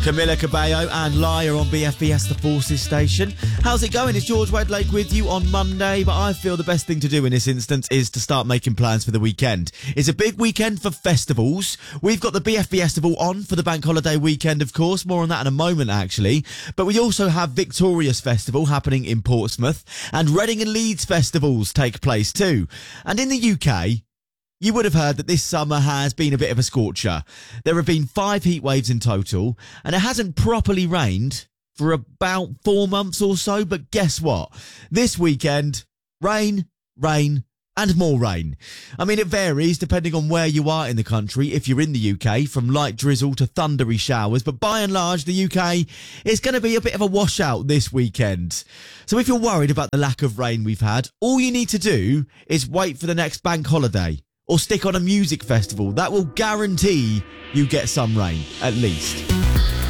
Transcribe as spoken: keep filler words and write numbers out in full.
Camila Cabello and Liar on B F B S The Forces station. How's it going? It's George Wedlake with you on Monday, but I feel the best thing to do in this instance is to start making plans for the weekend. It's a big weekend for festivals. We've got the B F B Festival on for the bank holiday weekend, of course. More on that in a moment, actually. But we also have Victorious Festival happening in Portsmouth, and Reading and Leeds festivals take place too. And in the U K, you would have heard that this summer has been a bit of a scorcher. There have been five heat waves in total, and it hasn't properly rained for about four months or so. But guess what? This weekend, rain, rain, and more rain. I mean, it varies depending on where you are in the country. If you're in the U K, from light drizzle to thundery showers. But by and large, the U K is going to be a bit of a washout this weekend. So if you're worried about the lack of rain we've had, all you need to do is wait for the next bank holiday. Or stick on a music festival. That will guarantee you get some rain, at least.